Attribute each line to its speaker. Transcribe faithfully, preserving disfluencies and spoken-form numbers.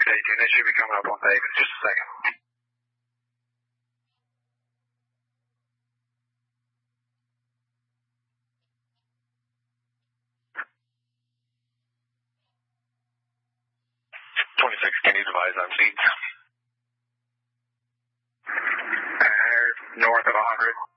Speaker 1: eighteen. They should be coming up on pavement in just a second. twenty-six, can you advise on seats? Uh, north of one hundred.